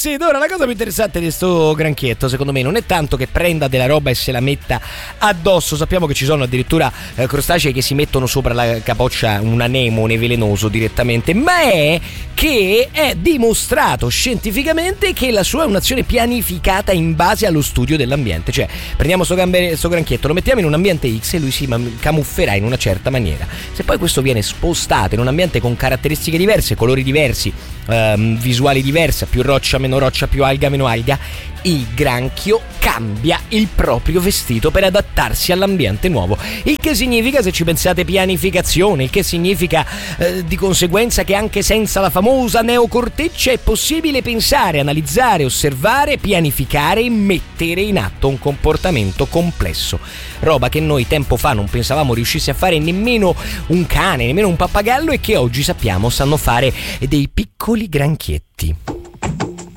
Sì, ora la cosa più interessante di sto granchietto, secondo me, non è tanto che prenda della roba e se la metta addosso. Sappiamo che ci sono addirittura crostacei che si mettono sopra la capoccia un anemone velenoso direttamente, ma è che è dimostrato scientificamente che la sua è un'azione pianificata in base allo studio dell'ambiente. Cioè, prendiamo sto granchietto, lo mettiamo in un ambiente X e lui si camufferà in una certa maniera. Se poi questo viene spostato in un ambiente con caratteristiche diverse, colori diversi, visuali diverse, più roccia, meno roccia, più alga, meno alga, il granchio cambia il proprio vestito per adattarsi all'ambiente nuovo. Il che significa, se ci pensate, pianificazione. Il che significa di conseguenza che anche senza la famosa neocorteccia è possibile pensare, analizzare, osservare, pianificare e mettere in atto un comportamento complesso. Roba che noi tempo fa non pensavamo riuscisse a fare nemmeno un cane, nemmeno un pappagallo, e che oggi sappiamo sanno fare dei piccoli granchietti.